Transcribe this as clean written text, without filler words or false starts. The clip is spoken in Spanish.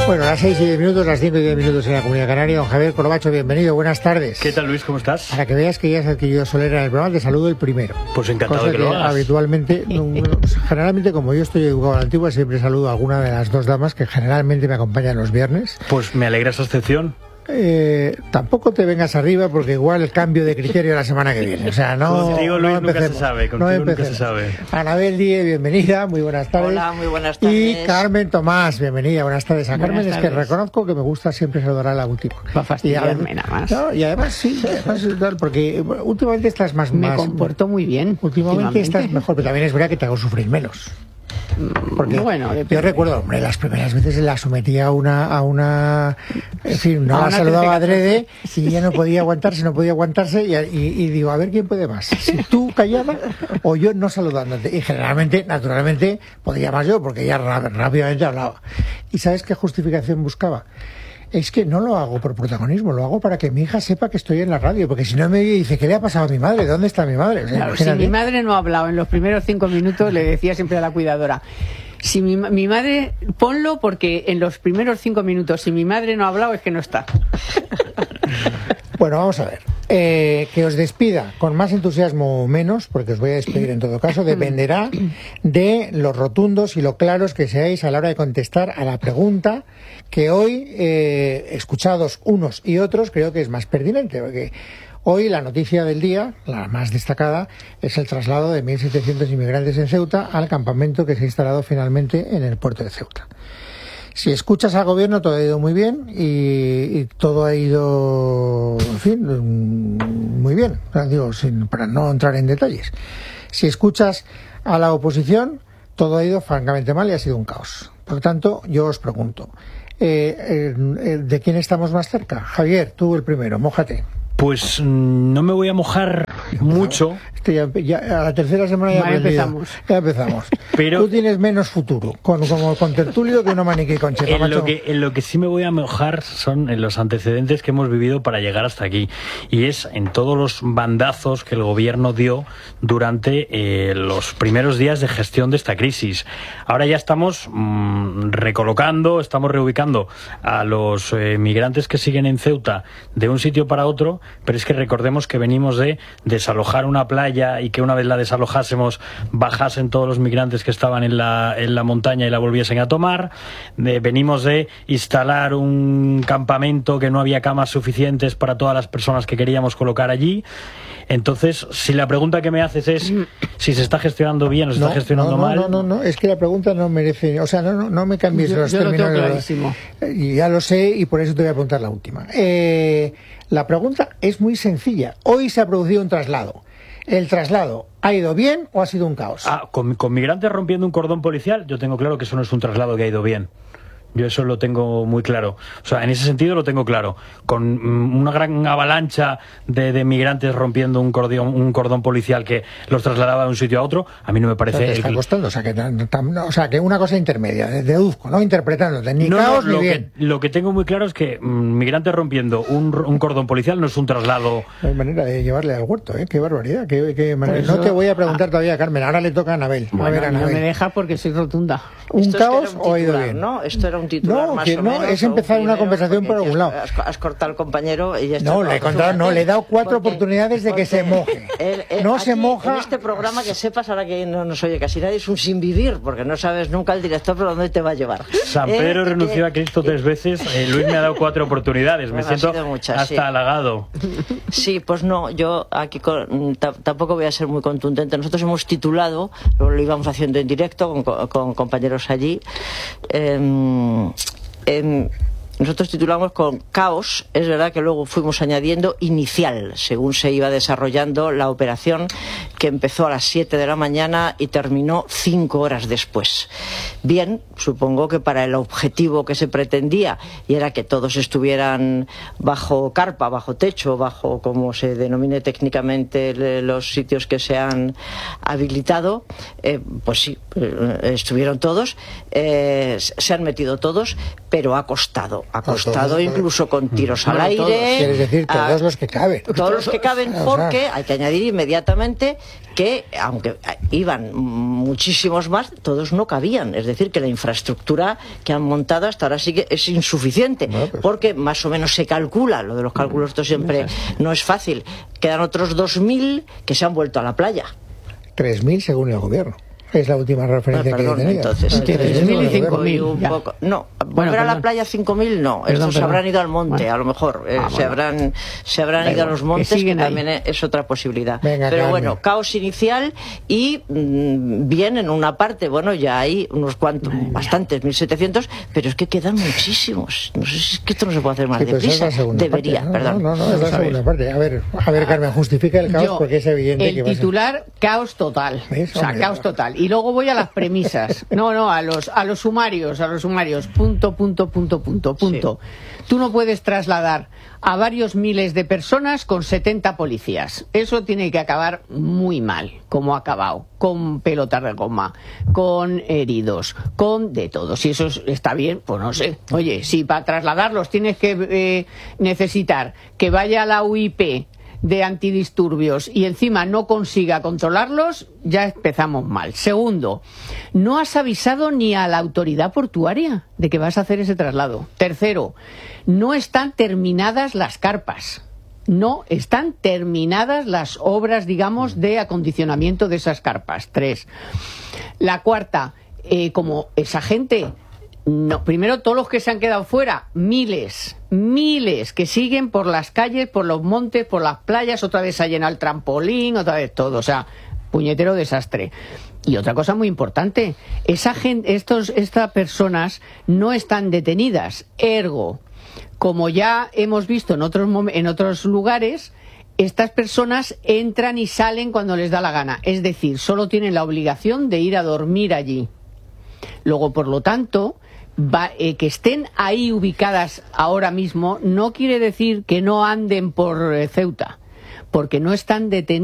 Bueno, las 6:10, las 5:10 en la Comunidad Canaria. Don Javier Corbacho, bienvenido, buenas tardes. ¿Qué tal, Luis? ¿Cómo estás? Para que veas que ya has adquirido solera en el programa, te saludo el primero. Pues encantado de que lo hagas. Habitualmente, generalmente, como yo estoy educado a la antigua, siempre saludo a alguna de las dos damas que generalmente me acompañan los viernes. Pues me alegra esa excepción. Tampoco te vengas arriba porque igual el cambio de criterio la semana que viene. O sea, no. Contigo, Luis, no nunca se sabe. Contigo nunca se sabe. Anabel Díez, bienvenida, muy buenas tardes. Hola, muy buenas tardes. Y Carmen Tomás, bienvenida, buenas tardes. A Carmen Buenas es que tardes. reconozco que me gusta siempre saludar a la última. Va a fastidiarme nada más. No, y además sí, porque últimamente estás más. Me comporto muy bien. Últimamente estás mejor, pero también es verdad que te hago sufrir menos. Porque bueno, yo recuerdo, hombre, las primeras veces la sometía a una en fin, no la saludaba adrede y ella no podía aguantarse y digo, a ver quién puede más, si tú callada o yo no saludándote. Y generalmente, naturalmente, podía más yo porque ella rápidamente hablaba. ¿Y sabes qué justificación buscaba? Es que no lo hago por protagonismo, lo hago para que mi hija sepa que estoy en la radio, porque si no me dice, ¿qué le ha pasado a mi madre? ¿Dónde está mi madre? O sea, claro, si mi madre no ha hablado en los primeros 5 minutos, le decía siempre a la cuidadora, si mi madre, ponlo porque en los primeros 5 minutos, si mi madre no ha hablado, es que no está. Bueno, vamos a ver. Que os despida con más entusiasmo o menos, porque os voy a despedir en todo caso, dependerá de los rotundos y lo claros que seáis a la hora de contestar a la pregunta que hoy, escuchados unos y otros, creo que es más pertinente, porque hoy la noticia del día, la más destacada, es el traslado de 1.700 inmigrantes en Ceuta al campamento que se ha instalado finalmente en el puerto de Ceuta. Si escuchas al gobierno, todo ha ido muy bien y todo ha ido, en fin, muy bien, digo, para no entrar en detalles. Si escuchas a la oposición, todo ha ido francamente mal y ha sido un caos. Por lo tanto, yo os pregunto, ¿de quién estamos más cerca? Javier, tú el primero, mójate. Pues no me voy a mojar mucho. Ya, a la tercera semana ya empezamos. Pero tú tienes menos futuro como con tertulio que uno maniquí con chefa, en lo que sí me voy a mojar son en los antecedentes que hemos vivido para llegar hasta aquí. Y es en todos los bandazos que el gobierno dio durante los primeros días de gestión de esta crisis. Ahora ya estamos recolocando, estamos reubicando a los migrantes que siguen en Ceuta de un sitio para otro, pero es que recordemos que venimos de desalojar una playa y que una vez la desalojásemos bajasen todos los migrantes que estaban en la montaña y la volviesen a tomar. Venimos de instalar un campamento que no había camas suficientes para todas las personas que queríamos colocar allí. Entonces, si la pregunta que me haces es si se está gestionando bien o se está gestionando mal... No, es que la pregunta no merece... O sea, no me cambies los términos. Yo lo tengo clarísimo. Y ya lo sé y por eso te voy a preguntar la última. La pregunta es muy sencilla. Hoy se ha producido un traslado. ¿El traslado ha ido bien o ha sido un caos? Con migrantes rompiendo un cordón policial, yo tengo claro que eso no es un traslado que ha ido bien. Yo eso lo tengo muy claro. O sea, en ese sentido lo tengo claro. Con una gran avalancha de migrantes rompiendo un cordón policial que los trasladaba de un sitio a otro, a mí no me parece... Te está costando, o sea, que una cosa intermedia, deduzco, no interpretándote, ni caos ni bien. Lo que tengo muy claro es que migrantes rompiendo un cordón policial no es un traslado... No hay manera de llevarle al huerto, ¿eh? Qué barbaridad. No te voy a preguntar todavía, Carmen, ahora le toca a Anabel. Bueno, a ver, no me deja porque soy rotunda. ¿Un caos o ha ido bien? ¿No? Esto era un titular más o menos. No, es empezar una conversación por algún lado. Has cortado al compañero y ya está. No, le he dado 4 oportunidades de que se moje. No aquí, se moja. En este programa, que sepas, ahora que no nos oye casi nadie, es un sin vivir, porque no sabes nunca el director por dónde te va a llevar. San Pedro renunció a Cristo 3 veces, Luis me ha dado 4 oportunidades, me siento hasta halagado. Sí, pues no, yo aquí tampoco voy a ser muy contundente. Nosotros hemos titulado, lo íbamos haciendo en directo con compañeros allí, nosotros titulamos con caos. Es verdad que luego fuimos añadiendo inicial, según se iba desarrollando la operación, que empezó a las 7 de la mañana y terminó 5 horas después. Bien, supongo que para el objetivo que se pretendía, y era que todos estuvieran bajo carpa, bajo techo, bajo, como se denomine técnicamente, los sitios que se han habilitado, pues sí, estuvieron todos, se han metido todos, pero ha costado incluso con tiros al aire. Quieres decir todos los que caben. Todos los que caben, porque hay que añadir inmediatamente que, aunque iban muchísimos más, todos no cabían. Es decir, que la infraestructura que han montado hasta ahora sí que es insuficiente, porque más o menos se calcula, lo de los cálculos esto siempre no es fácil, quedan otros 2.000 que se han vuelto a la playa. 3.000 según el gobierno. Es la última referencia que he tenido. Entonces, 3.000 y 5.000. No, volver a la playa 5.000 no. Estos se habrán ido al monte, a lo mejor. Se habrán ido a los montes, que también es otra posibilidad. Venga, pero Carmen. bueno, caos inicial y bien en una parte, bueno, ya hay unos cuantos, bastantes, 1.700, pero es que quedan muchísimos. No sé si es que esto no se puede hacer más deprisa. Debería, parte, perdón. No, es la segunda parte. A ver, Carmen, justifica el caos porque es evidente que el titular, caos total. ¿Ves? O sea, Hombre, caos total. Y luego voy a las premisas. No, a los sumarios. Punto. Sí. Tú no puedes trasladar a varios miles de personas con 70 policías. Eso tiene que acabar muy mal, como ha acabado, con pelotas de goma, con heridos, con de todo. Si eso está bien, pues no sé. Oye, si para trasladarlos tienes que necesitar que vaya a la UIP de antidisturbios y encima no consiga controlarlos, ya empezamos mal. Segundo, no has avisado ni a la autoridad portuaria de que vas a hacer ese traslado. Tercero, no están terminadas las carpas. No están terminadas las obras, digamos, de acondicionamiento de esas carpas. 3. La cuarta, como esa gente... No, primero todos los que se han quedado fuera, miles que siguen por las calles, por los montes, por las playas, otra vez se ha llenado el trampolín, otra vez todo, o sea, puñetero desastre. Y otra cosa muy importante, estas personas no están detenidas, ergo, como ya hemos visto en otros lugares, estas personas entran y salen cuando les da la gana, es decir, solo tienen la obligación de ir a dormir allí. Luego, por lo tanto, que estén ahí ubicadas ahora mismo no quiere decir que no anden por Ceuta, porque no están detenidas.